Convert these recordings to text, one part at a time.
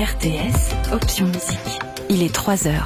RTS, option musique. Il est 3h.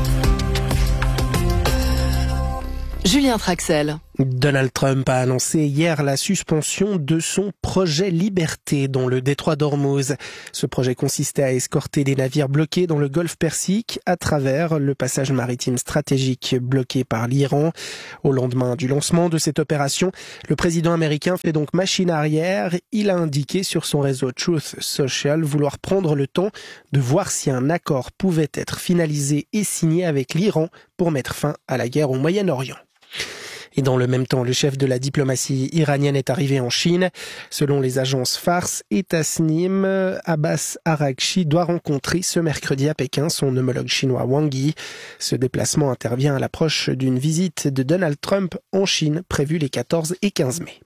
Julien Traxel. Donald Trump a annoncé hier la suspension de son projet Liberté dans le détroit d'Ormuz. Ce projet consistait à escorter des navires bloqués dans le golfe Persique à travers le passage maritime stratégique bloqué par l'Iran. Au lendemain du lancement de cette opération, le président américain fait donc machine arrière. Il a indiqué sur son réseau Truth Social vouloir prendre le temps de voir si un accord pouvait être finalisé et signé avec l'Iran pour mettre fin à la guerre au Moyen-Orient. Et dans le même temps, le chef de la diplomatie iranienne est arrivé en Chine. Selon les agences Fars et Tasnim, Abbas Araghchi doit rencontrer ce mercredi à Pékin son homologue chinois Wang Yi. Ce déplacement intervient à l'approche d'une visite de Donald Trump en Chine prévue les 14 et 15 mai.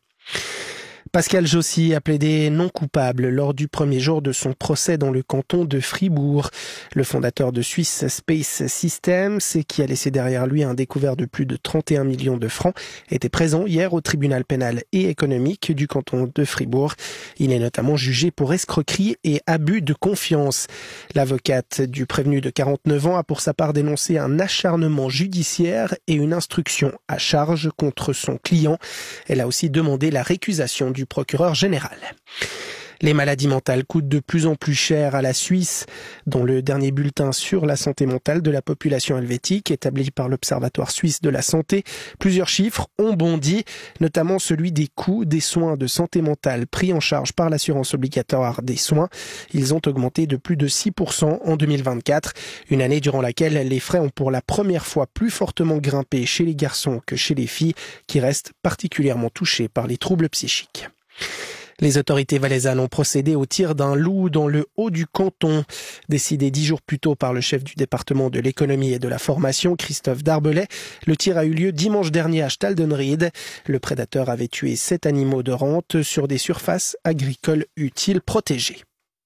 Pascal Jossy a plaidé non coupable lors du premier jour de son procès dans le canton de Fribourg. Le fondateur de Swiss Space Systems, qui a laissé derrière lui un découvert de plus de 31 millions de francs, était présent hier au tribunal pénal et économique du canton de Fribourg. Il est notamment jugé pour escroquerie et abus de confiance. L'avocate du prévenu de 49 ans a pour sa part dénoncé un acharnement judiciaire et une instruction à charge contre son client. Elle a aussi demandé la récusation du procureur général. Les maladies mentales coûtent de plus en plus cher à la Suisse. Dans le dernier bulletin sur la santé mentale de la population helvétique, établi par l'Observatoire suisse de la santé, plusieurs chiffres ont bondi, notamment celui des coûts des soins de santé mentale pris en charge par l'assurance obligatoire des soins. Ils ont augmenté de plus de 6% en 2024, une année durant laquelle les frais ont pour la première fois plus fortement grimpé chez les garçons que chez les filles, qui restent particulièrement touchés par les troubles psychiques. Les autorités valaisannes ont procédé au tir d'un loup dans le haut du canton. Décidé 10 jours plus tôt par le chef du département de l'économie et de la formation, Christophe Darbelay, le tir a eu lieu dimanche dernier à Staldenried. Le prédateur avait tué 7 animaux de rente sur des surfaces agricoles utiles protégées.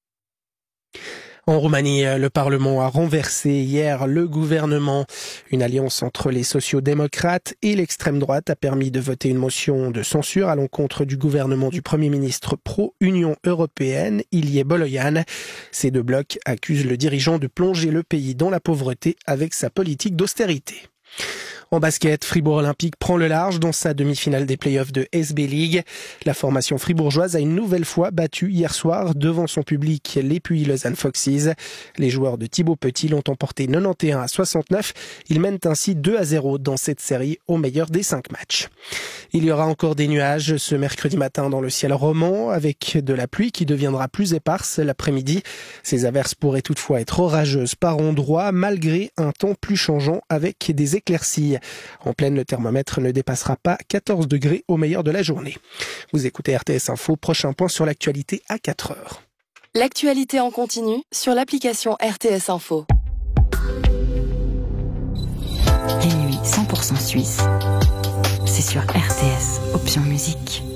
En Roumanie, le Parlement a renversé hier le gouvernement. Une alliance entre les sociaux-démocrates et l'extrême droite a permis de voter une motion de censure à l'encontre du gouvernement du Premier ministre pro-Union européenne, Ilie Boloyan. Ces deux blocs accusent le dirigeant de plonger le pays dans la pauvreté avec sa politique d'austérité. En basket, Fribourg Olympique prend le large dans sa demi-finale des playoffs de SB League. La formation fribourgeoise a une nouvelle fois battu hier soir devant son public les Puy Lausanne Foxes. Les joueurs de Thibaut Petit l'ont emporté 91-69. Ils mènent ainsi 2-0 dans cette série au meilleur des 5 matchs. Il y aura encore des nuages ce mercredi matin dans le ciel romand avec de la pluie qui deviendra plus éparse l'après-midi. Ces averses pourraient toutefois être orageuses par endroits malgré un temps plus changeant avec des éclaircies. En pleine, le thermomètre ne dépassera pas 14 degrés au meilleur de la journée. Vous écoutez RTS Info, prochain point sur l'actualité à 4h. L'actualité en continu sur l'application RTS Info. Les nuits 100% suisses, c'est sur RTS, option musique.